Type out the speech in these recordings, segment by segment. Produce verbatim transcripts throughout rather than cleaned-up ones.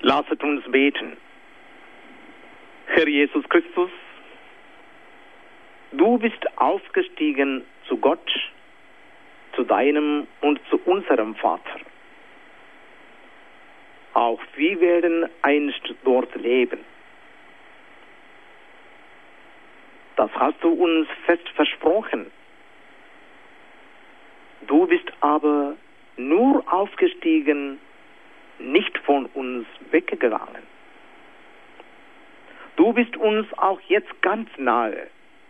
Lasset uns beten. Herr Jesus Christus, du bist aufgestiegen zu Gott, zu deinem und zu unserem Vater. Auch wir werden einst dort leben. Das hast du uns fest versprochen. Du bist aber nur aufgestiegen, nicht von uns weggegangen. Du bist uns auch jetzt ganz nahe.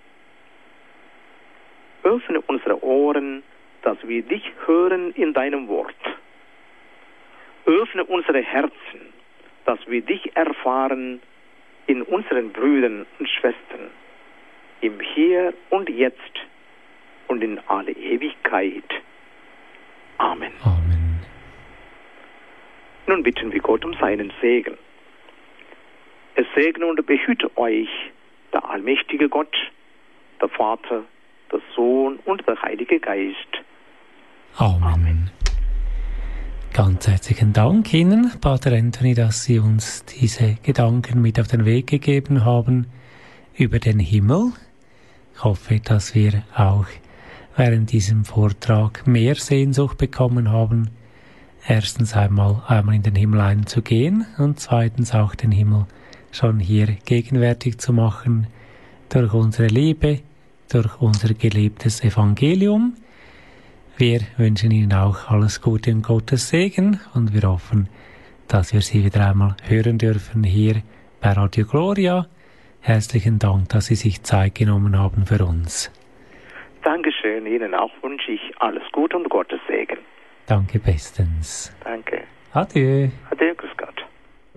Öffne unsere Ohren, dass wir dich hören in deinem Wort. Öffne unsere Herzen, dass wir dich erfahren in unseren Brüdern und Schwestern, im Hier und Jetzt und in alle Ewigkeit. Amen. Amen. Nun bitten wir Gott um seinen Segen. Es segne und behüte euch der allmächtige Gott, der Vater, der Sohn und der Heilige Geist. Amen. Amen. Ganz herzlichen Dank Ihnen, Pater Anthony, dass Sie uns diese Gedanken mit auf den Weg gegeben haben über den Himmel. Ich hoffe, dass wir auch während diesem Vortrag mehr Sehnsucht bekommen haben, erstens einmal, einmal in den Himmel einzugehen und zweitens auch den Himmel schon hier gegenwärtig zu machen durch unsere Liebe, durch unser gelebtes Evangelium. Wir wünschen Ihnen auch alles Gute und Gottes Segen und wir hoffen, dass wir Sie wieder einmal hören dürfen hier bei Radio Gloria. Herzlichen Dank, dass Sie sich Zeit genommen haben für uns. Dankeschön, Ihnen auch wünsche ich alles Gute und Gottes Segen. Danke bestens. Danke. Adieu.